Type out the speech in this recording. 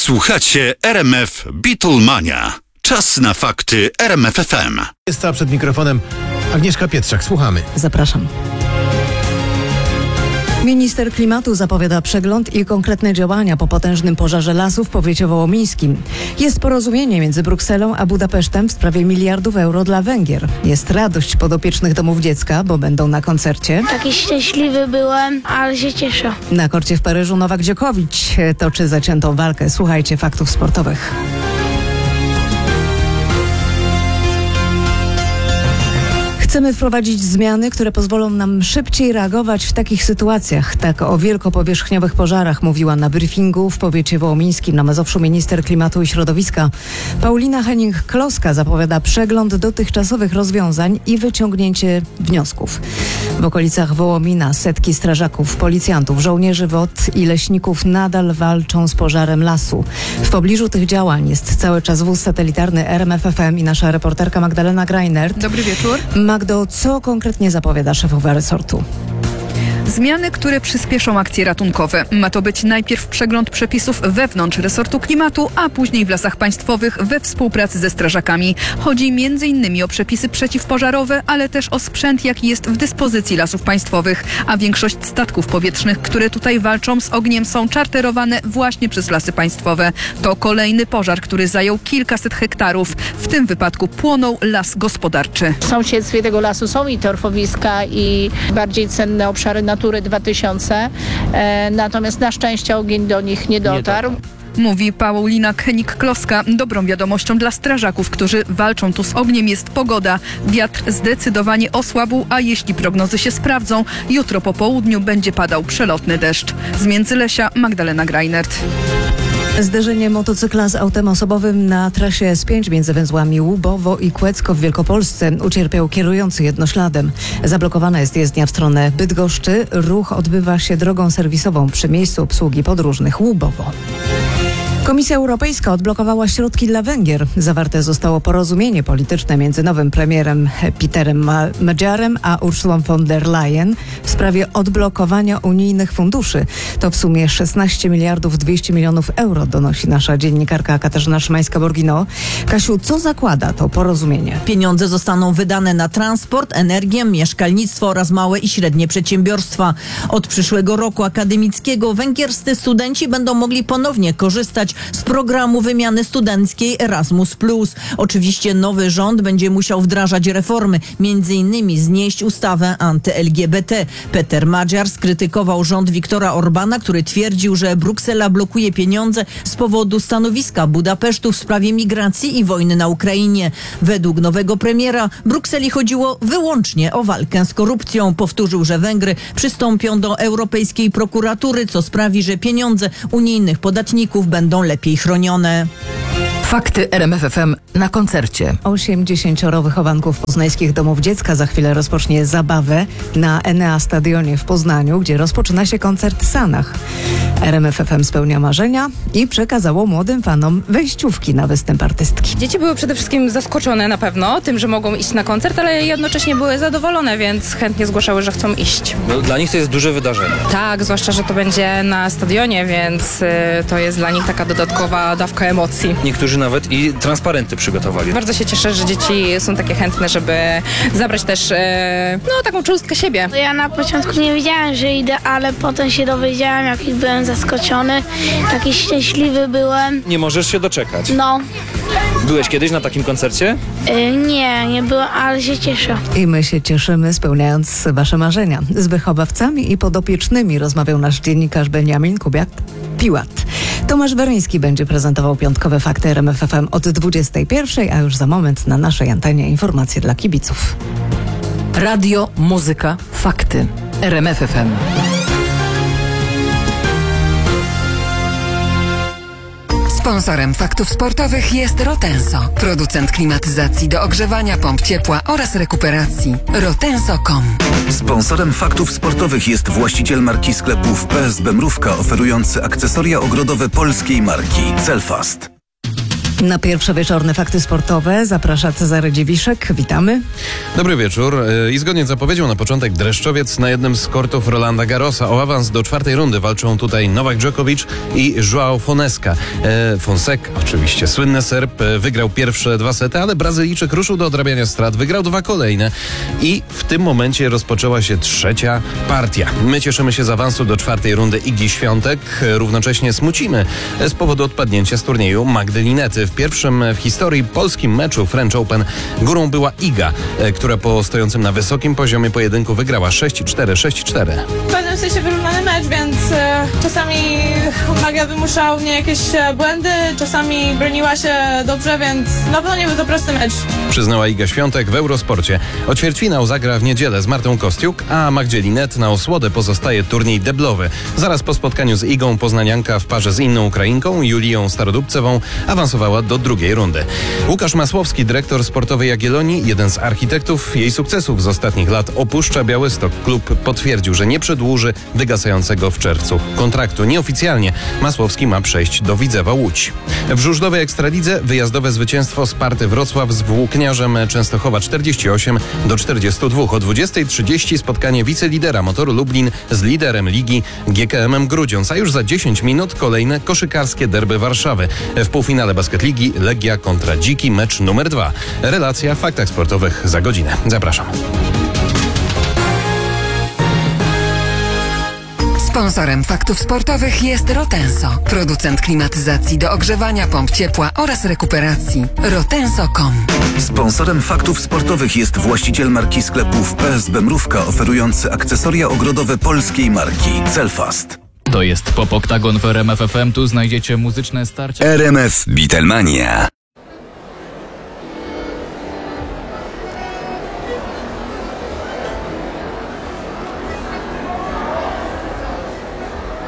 Słuchacie RMF Beatlemania. Czas na fakty RMF FM. Jest przed mikrofonem Agnieszka Pietrzak. Słuchamy. Zapraszam. Minister klimatu zapowiada przegląd i konkretne działania po potężnym pożarze lasów w powiecie wołomińskim. Jest porozumienie między Brukselą a Budapesztem w sprawie miliardów euro dla Węgier. Jest radość podopiecznych domów dziecka, bo będą na koncercie. Taki szczęśliwy byłem, ale się cieszę. Na korcie w Paryżu Nowak Dżokowicz toczy zaciętą walkę. Słuchajcie faktów sportowych. Chcemy wprowadzić zmiany, które pozwolą nam szybciej reagować w takich sytuacjach. Tak o wielkopowierzchniowych pożarach mówiła na briefingu w powiecie wołomińskim na Mazowszu minister klimatu i środowiska. Paulina Hennig-Kloska zapowiada przegląd dotychczasowych rozwiązań i wyciągnięcie wniosków. W okolicach Wołomina setki strażaków, policjantów, żołnierzy WOT i leśników nadal walczą z pożarem lasu. W pobliżu tych działań jest cały czas wóz satelitarny RMF FM i nasza reporterka Magdalena Greinert. Dobry wieczór. Magdo, co konkretnie zapowiada szefowa resortu? Zmiany, które przyspieszą akcje ratunkowe. Ma to być najpierw przegląd przepisów wewnątrz resortu klimatu, a później w lasach państwowych we współpracy ze strażakami. Chodzi m.in. o przepisy przeciwpożarowe, ale też o sprzęt, jaki jest w dyspozycji lasów państwowych. A większość statków powietrznych, które tutaj walczą z ogniem, są czarterowane właśnie przez lasy państwowe. To kolejny pożar, który zajął kilkaset hektarów. W tym wypadku płonął las gospodarczy. W sąsiedztwie tego lasu są i torfowiska, i bardziej cenne obszary Natury 2000, natomiast na szczęście ogień do nich nie dotarł. Mówi Paulina Hennig-Kloska. Dobrą wiadomością dla strażaków, którzy walczą tu z ogniem, jest pogoda. Wiatr zdecydowanie osłabł, a jeśli prognozy się sprawdzą, jutro po południu będzie padał przelotny deszcz. Z Międzylesia Magdalena Greinert. Zderzenie motocykla z autem osobowym na trasie S5 między węzłami Łubowo i Kłecko w Wielkopolsce ucierpiał kierujący jednośladem. Zablokowana jest jezdnia w stronę Bydgoszczy. Ruch odbywa się drogą serwisową przy miejscu obsługi podróżnych Łubowo. Komisja Europejska odblokowała środki dla Węgier. Zawarte zostało porozumienie polityczne między nowym premierem Peterem Magyarem a Ursulą von der Leyen w sprawie odblokowania unijnych funduszy. To w sumie 16 miliardów 200 milionów euro, donosi nasza dziennikarka Katarzyna Szymańska-Borgino. Kasiu, co zakłada to porozumienie? Pieniądze zostaną wydane na transport, energię, mieszkalnictwo oraz małe i średnie przedsiębiorstwa. Od przyszłego roku akademickiego węgierscy studenci będą mogli ponownie korzystać z programu wymiany studenckiej Erasmus+. Oczywiście nowy rząd będzie musiał wdrażać reformy, m.in. znieść ustawę anty-LGBT. Peter Magyar skrytykował rząd Viktora Orbana, który twierdził, że Bruksela blokuje pieniądze z powodu stanowiska Budapesztu w sprawie migracji i wojny na Ukrainie. Według nowego premiera Brukseli chodziło wyłącznie o walkę z korupcją. Powtórzył, że Węgry przystąpią do Europejskiej Prokuratury, co sprawi, że pieniądze unijnych podatników będą lepiej chronione. Fakty RMF FM na koncercie. 80 wychowanków poznańskich domów dziecka za chwilę rozpocznie zabawę na Enea Stadionie w Poznaniu, gdzie rozpoczyna się koncert Sanach. RMF FM spełnia marzenia i przekazało młodym fanom wejściówki na występ artystki. Dzieci były przede wszystkim zaskoczone na pewno tym, że mogą iść na koncert, ale jednocześnie były zadowolone, więc chętnie zgłaszały, że chcą iść. No, dla nich to jest duże wydarzenie. Tak, zwłaszcza, że to będzie na stadionie, więc to jest dla nich taka dodatkowa dawka emocji. Niektórzy nawet i transparenty przygotowali. Bardzo się cieszę, że dzieci są takie chętne, żeby zabrać też taką cząstkę siebie. Ja na początku nie wiedziałem, że idę, ale potem się dowiedziałem, jak byłem zaskoczony. Taki szczęśliwy byłem. Nie możesz się doczekać. No, Byłeś kiedyś na takim koncercie? nie byłem, ale się cieszę. I my się cieszymy, spełniając wasze marzenia. Z wychowawcami i podopiecznymi rozmawiał nasz dziennikarz Beniamin Kubiak-Piłat. Tomasz Weryński będzie prezentował piątkowe fakty RMF FM od 21, a już za moment na naszej antenie informacje dla kibiców. Radio, muzyka, fakty. RMF FM. Sponsorem faktów sportowych jest Rotenso, producent klimatyzacji do ogrzewania, pomp ciepła oraz rekuperacji. Rotenso.com. Sponsorem faktów sportowych jest właściciel marki sklepów PSB Mrówka, oferujący akcesoria ogrodowe polskiej marki Celfast. Na pierwsze wieczorne fakty sportowe zaprasza Cezary Dziewiszek. Witamy. Dobry wieczór. I zgodnie z zapowiedzią na początek dreszczowiec na jednym z kortów Rolanda Garrosa. O awans do czwartej rundy walczą tutaj Novak Djokovic i João Fonseca oczywiście. Słynny Serb wygrał pierwsze 2 sety, ale Brazylijczyk ruszył do odrabiania strat, wygrał 2 kolejne i w tym momencie rozpoczęła się trzecia partia. My cieszymy się z awansu do czwartej rundy Igi Świątek. Równocześnie smucimy z powodu odpadnięcia z turnieju Magdy Linety. W pierwszym w historii polskim meczu French Open górą była Iga, która po stojącym na wysokim poziomie pojedynku wygrała 6-4, 6-4. W pewnym sensie wyrównany mecz, więc czasami Magia wymuszała u mnie jakieś błędy, czasami broniła się dobrze, więc na pewno nie był to prosty mecz. Przyznała Iga Świątek w Eurosporcie. O ćwierćfinał zagra w niedzielę z Martą Kostiuk, a Magdzie Linet na osłodę pozostaje turniej deblowy. Zaraz po spotkaniu z Igą poznanianka w parze z inną Ukrainką, Julią Starodubcewą, awansowała do drugiej rundy. Łukasz Masłowski, dyrektor sportowy Jagiellonii, jeden z architektów jej sukcesów z ostatnich lat, opuszcza Białystok. Klub potwierdził, że nie przedłuży wygasającego w czerwcu kontraktu. Nieoficjalnie Masłowski ma przejść do Widzewa Łódź. W żużlowej Ekstralidze wyjazdowe zwycięstwo Sparty Wrocław z Włókniarzem Częstochowa 48-42. O 20:30 spotkanie wicelidera Motoru Lublin z liderem ligi GKM-em Grudziądz, a już za 10 minut kolejne koszykarskie derby Warszawy. W półfinale Basketligi Legia kontra Dziki, mecz numer 2. Relacja w faktach sportowych za godzinę. Zapraszam. Sponsorem faktów sportowych jest Rotenso, producent klimatyzacji do ogrzewania, pomp ciepła oraz rekuperacji. Rotenso.com. Sponsorem faktów sportowych jest właściciel marki sklepów PSB Mrówka, oferujący akcesoria ogrodowe polskiej marki Celfast. To jest Pop Oktagon w RMF FM. Tu znajdziecie muzyczne starcia. RMF Beatlemania.